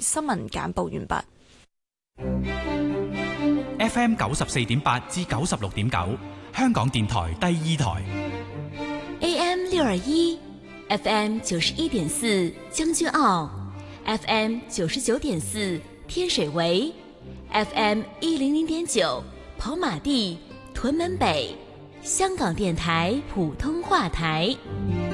新聞簡報完畢。 FM 94.8至96.9，香港電台第二台。 AM 621 FM 91.4將軍澳 FM 99.4天水圍 FM 100.9跑馬地屯門北，香港電台普通話台。